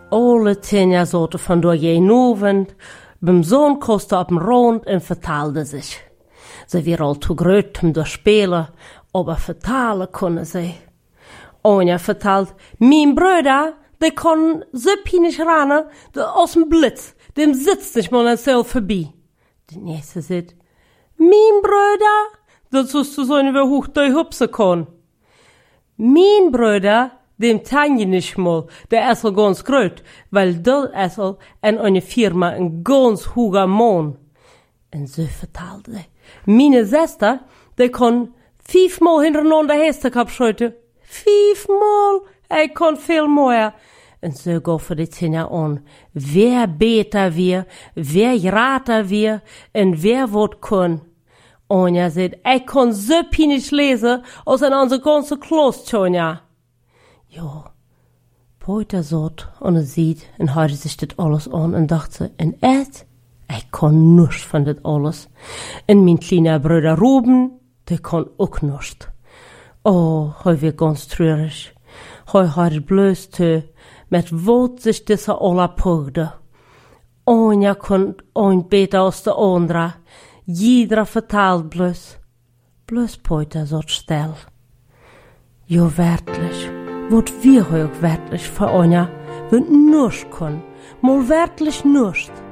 Alle Tinja sollten von door jeden Abend beim Sohn koste op dem Rond en vertaalde sich. Ze weer al te groot om door spelen, aber vertalen kunnen ze. Onja vertelt, mijn broeder, die kon zo pinisch rennen, als een blitz, dem sitzt nicht mal an zelf voorbij. De nächste zegt, mijn broeder, dat zoest du so wie hoch die hupse kon. Mijn broeder, dem tang je nicht mal, der Essel ganz groot, weil der Essel en eine Firma een ganz hoger Mann. En so vertelde ze. Meine Schwester, die kon 5-mal hintereinander Hester abschreiten. 5-mal, ich kon viel mehr. Und so goffen die Kinder an. Wer beter wir, wer rater wir, und wer wird kann. Anja sagt, ich kann so pinisch lesen, als in unser ganze Kloster, Tonja. Ja, Peter sagt, und sieht, und hörte sich das alles an, und dachte, und ich kann nichts von das alles. Und mein kleiner Bruder Ruben, der kann auch nichts. Oh, hij wird ganz traurig. Hij hat bloß mit wat sich diese alle pugde. Anja kann ein beter als der andere. Jeder vertelt bloß Peter sagt still. Ja, wirklich. Wat wir auch wirklich für Anja, wenn nichts kann. Mal wirklich nichts.